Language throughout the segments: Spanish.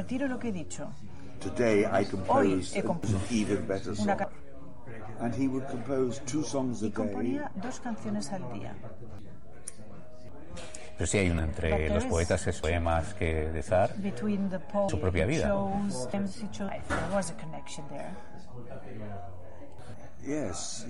retiro lo que he dicho. Today I Hoy composed he an compuesto even better song. And he would compose 2 songs a Y day. componía 2 canciones al día. Pero sí hay una entre los poetas es poemas que de Zar, su propia vida. There was a connection there. Yes,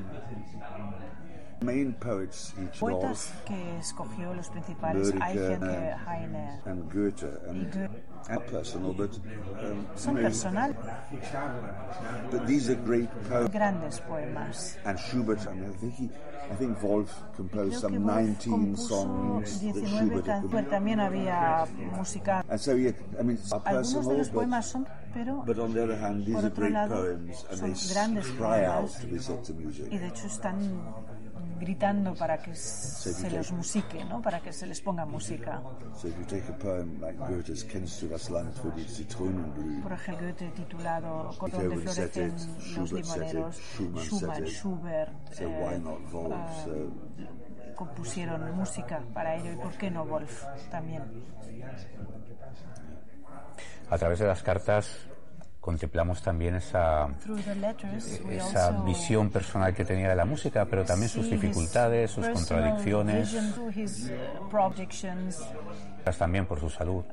main poets he chose Poetas que escogió los principales, Eichen, Heine and Goethe, and personal, but son personal, but these are great poems. Grandes poemas. And Schubert, I mean, I think Wolf composed some 19 songs that Schubert had composed. También había música. And so, yeah, I mean, it's Algunos de personal, los poemas son, but on the other hand, these por are otro great lado, poems, and son they grandes cry out poemas, to be set to music. y de hecho están gritando para que se los musique, ¿no? Para que se les ponga música. So if you take a poem like Goethe's Kennst du das Land wo die Zitronen blühen, Por ejemplo, Goethe titulado Donde florecen los limoneros, Schumann, Schubert, so why not Wolf? compusieron música para ello, y por qué no Wolf también. A través de las cartas contemplamos también esa visión personal que tenía de la música, pero también sus dificultades, sus contradicciones, también por su salud.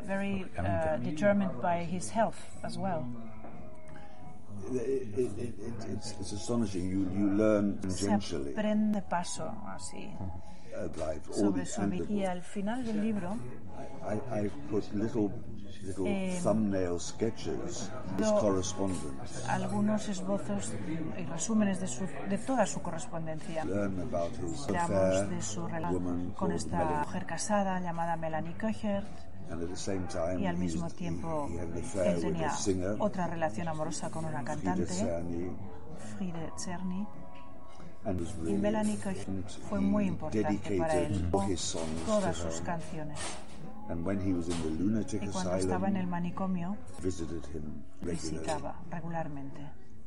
It's astonishing. You learn tangentially. Se aprende paso así. Sobre su vida. Y al final del libro I put little thumbnail sketches of his correspondence. Algunos esbozos y resúmenes de toda su correspondencia. Learn about his Hablamos affair de su relación con esta Melanie. mujer casada llamada Melanie Köchert. And at the same time, Y al mismo tiempo he had an affair él tenía with a singer, otra relación amorosa con una cantante, Friede Czerny. and was Y really Melanie Köchert fue muy importante para él, all his songs todas to sus her. canciones. And when he was in the lunatic Y cuando estaba en el asylum, manicomio, visited him regularly. visitaba regularmente.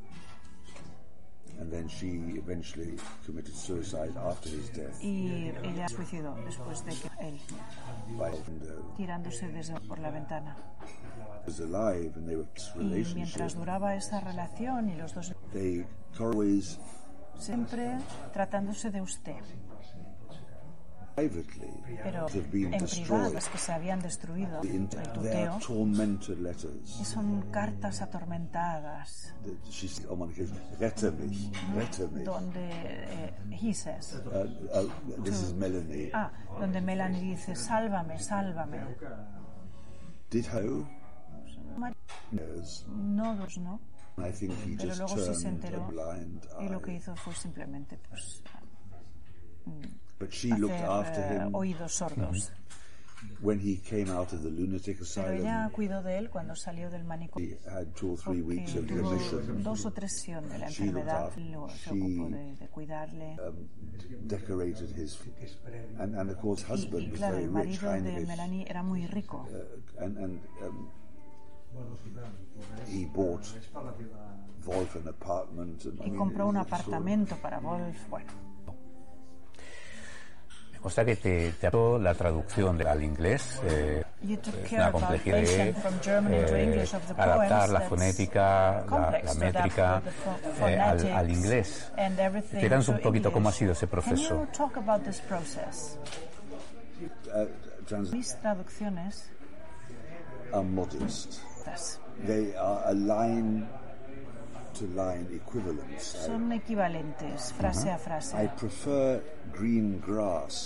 And then she eventually committed suicide after his death Y ella se suicidó después de que él, by a window. tirándose por la ventana. He was alive, and they were Y relationship. mientras duraba esa relación, y los dos They always siempre tratándose de usted, privately pero have been en destroyed. privado, las que se habían destruido, el They tuteo, are tormented y letters. son cartas atormentadas, She said on one occasion, "Rette mich, rette mich." donde he says, This is Melanie. donde Melanie dice, sálvame, sálvame. Did Ho? Yes. No, no. I think he Pero just luego sí se turned a enteró, blind y lo que eye. hizo fue simplemente pues But she looked after hacer him oídos sordos. when he came out of the lunatic Pero asylum. ella cuidó de él cuando salió del manicomio. He had 2 or 3 weeks of Porque tuvo remission. 2 o 3 sesiones de la She enfermedad, looked luego se after- ocupó de cuidarle. Decorated his, and of course, husband Y was claro, very el rich, marido de Heinrich, Melanie era muy rico. and he bought Wolf an apartment. And, I Y mean, compró un it's sort of- apartamento para Wolf. Bueno, O sea que te hago la traducción al inglés. you took Es care una about complejidad de translation from German into English of the adaptar poems. la That's fonética, complex la to métrica adapt the phonetics al inglés. and everything Explícanos un to poquito cómo ha English. sido ese Can proceso. you talk about this process? Mis traducciones are modest. estas They are a line to line equivalence. son equivalentes, frase a frase. I prefer green grass